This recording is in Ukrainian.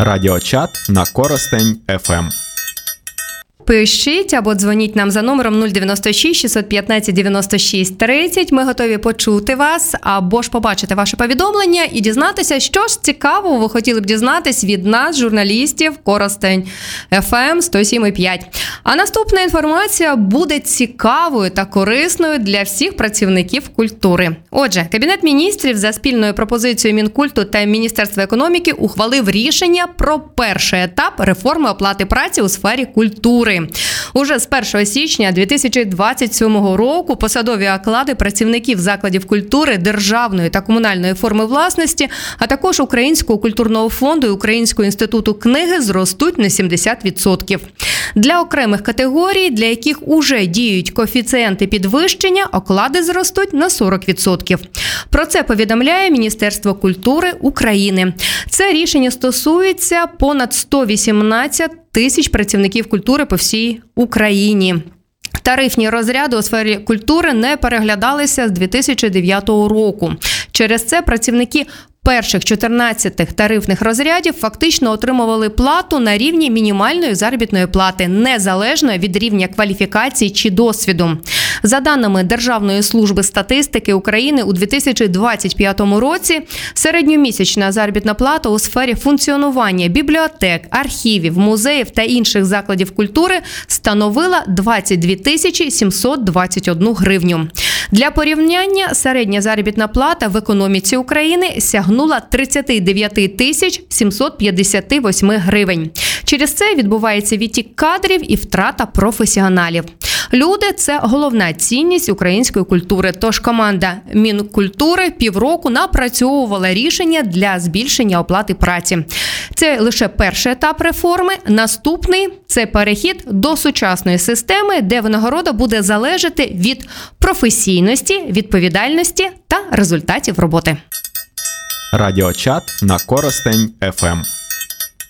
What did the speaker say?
Радіочат на Коростень ФМ. Пишіть або дзвоніть нам за номером 096 615 96 30. Ми готові почути вас або ж побачити ваше повідомлення і дізнатися, що ж цікавого ви хотіли б дізнатись від нас, журналістів Коростень ФМ 107,5. А наступна інформація буде цікавою та корисною для всіх працівників культури. Отже, Кабінет міністрів за спільною пропозицією Мінкульту та Міністерства економіки ухвалив рішення про перший етап реформи оплати праці у сфері культури. Уже з 1 січня 2027 року посадові оклади працівників закладів культури, державної та комунальної форми власності, а також Українського культурного фонду і Українського інституту книги зростуть на 70%. Для окремих категорій, для яких уже діють коефіцієнти підвищення, оклади зростуть на 40%. Про це повідомляє Міністерство культури України. Це рішення стосується понад 118 тисяч працівників культури по всій Україні. Тарифні розряди у сфері культури не переглядалися з 2009 року. Через це працівники перших 14 тарифних розрядів фактично отримували плату на рівні мінімальної заробітної плати, незалежно від рівня кваліфікації чи досвіду. За даними Державної служби статистики України, у 2025 році середньомісячна заробітна плата у сфері функціонування бібліотек, архівів, музеїв та інших закладів культури становила 22 721 гривню. Для порівняння, середня заробітна плата в економіці України сягнула 39 758 гривень. Через це відбувається відтік кадрів і втрата професіоналів. Люди – це головна цінність української культури, тож команда Мінкультури півроку напрацьовувала рішення для збільшення оплати праці. Це лише перший етап реформи. Наступний – це перехід до сучасної системи, де винагорода буде залежати від професійності, відповідальності та результатів роботи. Радіочат на Коростень ФМ.